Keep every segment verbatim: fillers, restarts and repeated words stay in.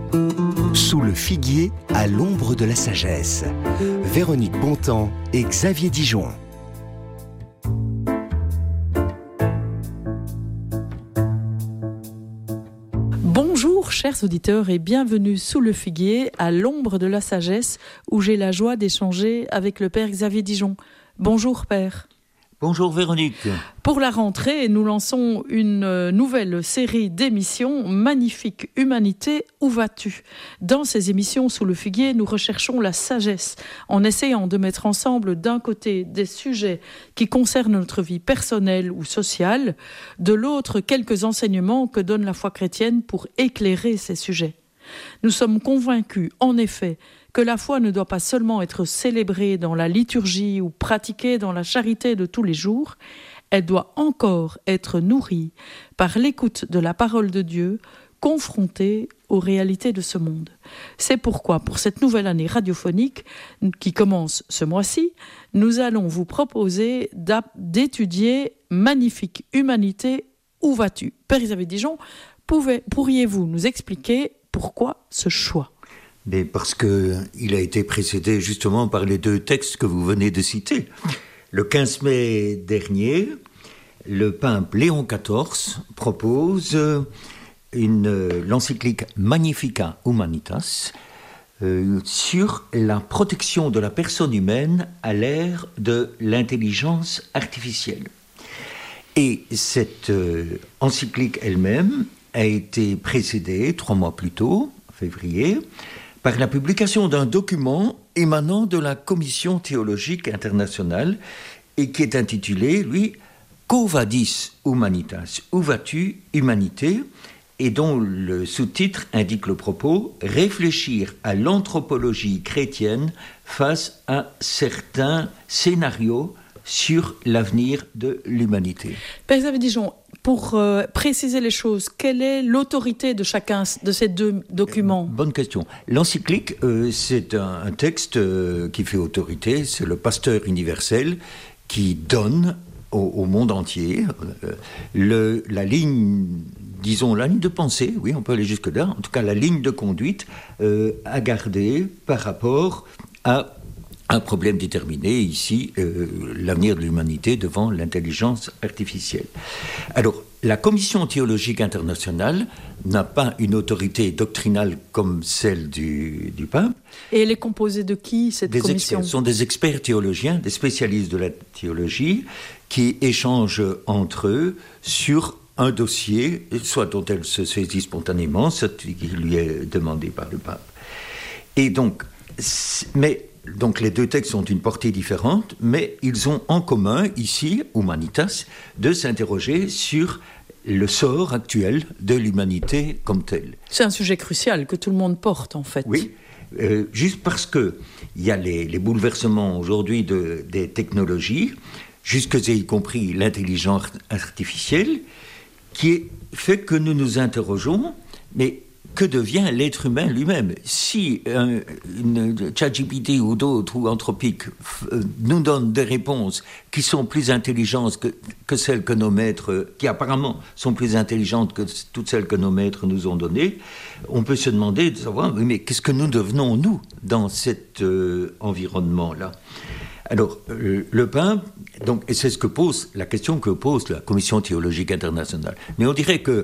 Sous le figuier, à l'ombre de la sagesse. Véronique Bontemps et Xavier Dijon. Bonjour chers auditeurs et bienvenue sous le figuier, à l'ombre de la sagesse, où j'ai la joie d'échanger avec le père Xavier Dijon. Bonjour père. Bonjour Véronique. Pour la rentrée, nous lançons une nouvelle série d'émissions, Magnifique Humanité, où vas-tu ? Dans ces émissions sous le figuier, nous recherchons la sagesse, en essayant de mettre ensemble d'un côté des sujets qui concernent notre vie personnelle ou sociale, de l'autre quelques enseignements que donne la foi chrétienne pour éclairer ces sujets. Nous sommes convaincus, en effet, que la foi ne doit pas seulement être célébrée dans la liturgie ou pratiquée dans la charité de tous les jours, elle doit encore être nourrie par l'écoute de la parole de Dieu, confrontée aux réalités de ce monde. C'est pourquoi, pour cette nouvelle année radiophonique qui commence ce mois-ci, nous allons vous proposer d'étudier Magnifique Humanité, où vas-tu ? Père Xavier Dijon, pouvez, pourriez-vous nous expliquer pourquoi ce choix ? Mais parce qu'il a été précédé justement par les deux textes que vous venez de citer. Le quinze mai dernier, le pape Léon quatorze propose une, l'encyclique Magnifica Humanitas euh, sur la protection de la personne humaine à l'ère de l'intelligence artificielle. Et cette euh, encyclique elle-même a été précédée trois mois plus tôt, en février, par la publication d'un document émanant de la Commission théologique internationale et qui est intitulé, lui, Quo vadis humanitas, où vas-tu, humanité, et dont le sous-titre indique le propos, réfléchir à l'anthropologie chrétienne face à certains scénarios sur l'avenir de l'humanité. Père Xavier Dijon, pour euh, préciser les choses, quelle est l'autorité de chacun de ces deux documents ? Bonne question. L'encyclique, euh, c'est un, un texte euh, qui fait autorité, c'est le pasteur universel qui donne au, au monde entier euh, le, la ligne, disons la ligne de pensée, oui, on peut aller jusque-là, en tout cas la ligne de conduite euh, à garder par rapport à un problème déterminé, ici, euh, l'avenir de l'humanité devant l'intelligence artificielle. Alors, la Commission théologique internationale n'a pas une autorité doctrinale comme celle du, du pape. Et elle est composée de qui, cette des commission ? experts, Ce sont des experts théologiens, des spécialistes de la théologie, qui échangent entre eux sur un dossier, soit dont elle se saisit spontanément, soit qui lui est demandé par le pape. Et donc, mais... Donc les deux textes ont une portée différente, mais ils ont en commun, ici, Humanitas, de s'interroger sur le sort actuel de l'humanité comme telle. C'est un sujet crucial que tout le monde porte, en fait. Oui, euh, juste parce qu'il y a les, les bouleversements aujourd'hui de, des technologies, jusque et y compris l'intelligence artificielle, qui est, fait que nous nous interrogeons, mais que devient l'être humain lui-même ? Si euh, une ChatGPT ou d'autres, ou Anthropique, euh, nous donne des réponses qui sont plus intelligentes que, que celles que nos maîtres, qui apparemment sont plus intelligentes que toutes celles que nos maîtres nous ont données, on peut se demander de savoir, mais qu'est-ce que nous devenons, nous, dans cet euh, environnement-là ? Alors, euh, le pape, donc, et c'est ce que pose, la question que pose la Commission théologique internationale. Mais on dirait que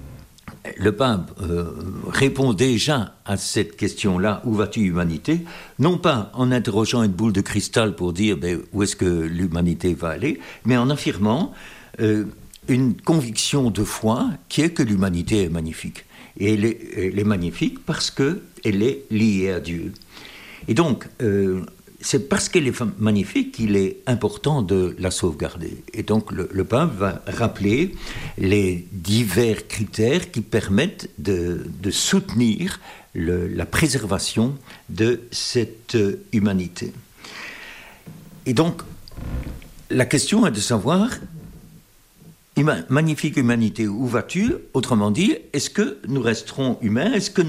le pape euh, répond déjà à cette question-là, où vas-tu humanité, non pas en interrogeant une boule de cristal pour dire ben, où est-ce que l'humanité va aller, mais en affirmant euh, une conviction de foi qui est que l'humanité est magnifique. Et elle est, elle est magnifique parce qu'elle est liée à Dieu. Et donc, euh, c'est parce qu'elle est magnifique qu'il est important de la sauvegarder. Et donc le, le pape va rappeler les divers critères qui permettent de, de soutenir le, la préservation de cette humanité. Et donc, la question est de savoir, magnifique humanité, où vas-tu ? Autrement dit, est-ce que nous resterons humains ? Est-ce que